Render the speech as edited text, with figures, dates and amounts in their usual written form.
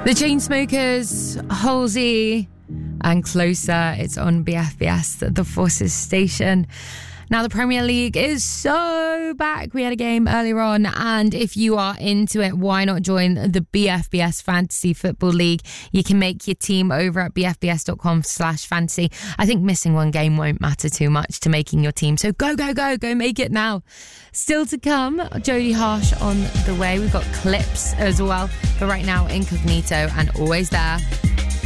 The Chainsmokers, Halsey, and Closer. It's on BFBS, the Forces station. Now, the Premier League is so back. We had a game earlier on, and if you are into it, why not join the BFBS Fantasy Football League? You can make your team over at bfbs.com/fantasy. I think missing one game won't matter too much to making your team, so go make it now. Still to come, Jodie Harsh on the way. We've got clips as well, but right now, Incognito and Always There.